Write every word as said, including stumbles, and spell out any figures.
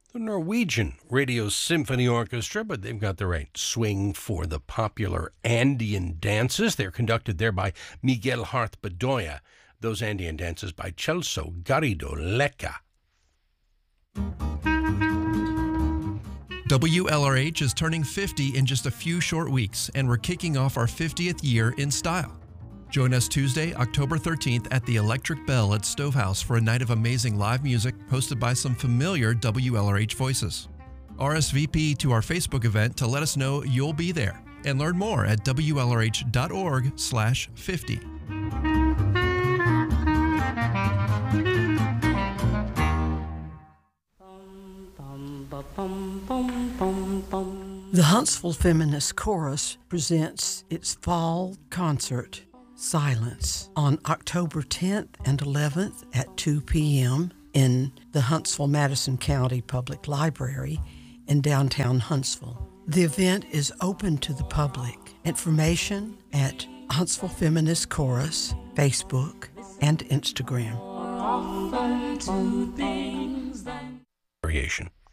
the Norwegian Radio Symphony Orchestra, but they've got the right swing for the popular Andean dances. They're conducted there by Miguel Harth Bedoya. Those Andean dances by Celso Garrido Lecca. W L R H is turning fifty in just a few short weeks, and we're kicking off our fiftieth year in style. Join us Tuesday, October thirteenth at the Electric Bell at Stovehouse for a night of amazing live music hosted by some familiar W L R H voices. R S V P to our Facebook event to let us know you'll be there, and learn more at W L R H dot org slash fifty. The Huntsville Feminist Chorus presents its fall concert, Silence, on October tenth and eleventh at two p.m. in the Huntsville-Madison County Public Library in downtown Huntsville. The event is open to the public. Information at Huntsville Feminist Chorus, Facebook, and Instagram. Variation.